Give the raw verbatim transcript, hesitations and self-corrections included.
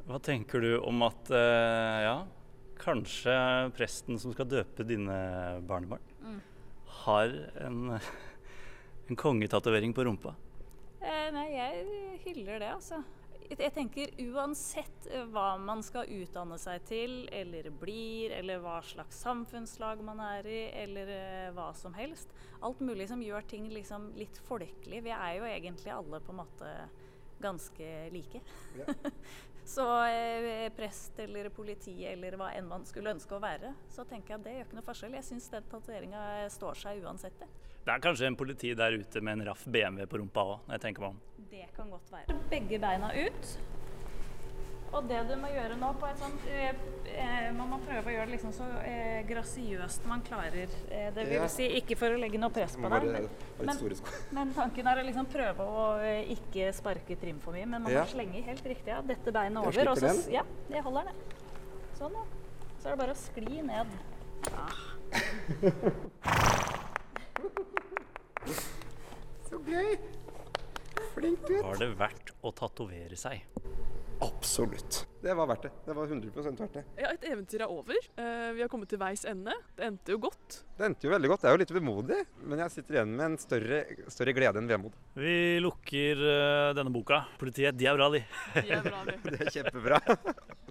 Hva tenker du om at, eh, ja, kanskje presten som skal døpe dine barnebarn, mm. har en, en kongetatovering på rumpa? Eh, nei, jeg hyller det, altså. Jeg tenker uansett hva man skal utdanne seg til, eller blir, eller hva slags samfunnslag man er i, eller uh, hva som helst. Alt mulig som gjør ting liksom litt folkelig. Vi er jo egentlig alle på en måte ganske like. Ja. Så uh, prest eller politi eller hva enn man skulle ønske å være, så tenker jeg at det gjør ikke noe forskjell. Jeg synes den tatoveringen står seg uansett det. Det er kanskje en politi der ute med en raff B M W på rumpa også, når jeg tenker meg om. Det kan godt være. Begge beina ut. Og det du må gjøre nå på et sånt, eh, man må prøve å gjøre det liksom så eh, grasiøst man klarer. Eh, det vil ja. si ikke for å legge noe press på deg, men, men, men tanken er å liksom prøve å eh, ikke sparke trim for mye, men man ja. må slenge helt riktig. Ja. Dette beinet over, og så, ja, jeg holder det. Sånn ja. Så er det bare å skli ned. Ah. Så gøy! Flink ut! Var det verdt å tatovere seg? Absolutt. Det var verdt det. Det var hundre prosent verdt det. Ja, et eventyr er over. Uh, vi har kommet til veis ende. Det endte jo godt. Det endte jo veldig godt. Det er jo litt vemodig, men jeg sitter igjen med en større, større glede enn vemod. Vi lukker uh, denne boka. Politiet, de er bra, de. De er bra, de. Det er kjempebra.